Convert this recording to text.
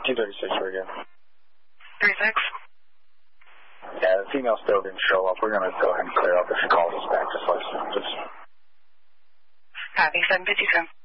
236 radio. 36. Yeah, the female still didn't show up. We're going to go ahead and clear up if she calls us back. Just let us know. Copy, 757.